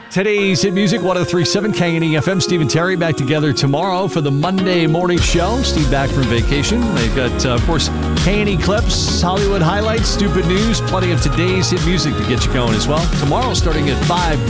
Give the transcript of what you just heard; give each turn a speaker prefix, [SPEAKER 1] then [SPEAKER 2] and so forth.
[SPEAKER 1] Today's Hit Music, 103.7 KNE FM. Steve and Terry back together tomorrow for the Monday morning show. Steve back from vacation. They've got, of course, KNE clips, Hollywood highlights, stupid news, plenty of today's hit music to get you going as well. Tomorrow starting at 5.